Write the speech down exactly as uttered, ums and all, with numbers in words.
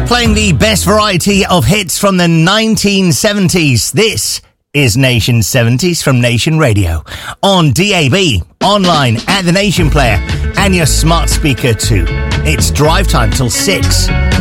Playing the best variety of hits from the nineteen seventies. This is Nation seventies from Nation Radio. On D A B, online at the Nation Player, and your smart speaker too. It's drive time till six.